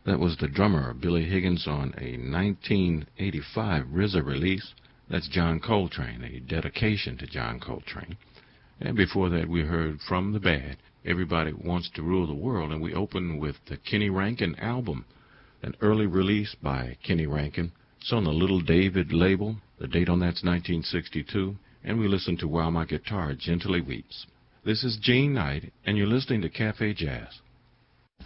That was the drummer, Billy Higgins, on a 1985 RZA release. That's John Coltrane, a dedication to John Coltrane. And before that, we heard From the Bad, Everybody Wants to Rule the World, and we opened with the Kenny Rankin album, an early release by Kenny Rankin. It's on the Little David label. The date on that's 1962. And we listened to While My Guitar Gently Weeps. This is Gene Knight, and you're listening to Cafe Jazz.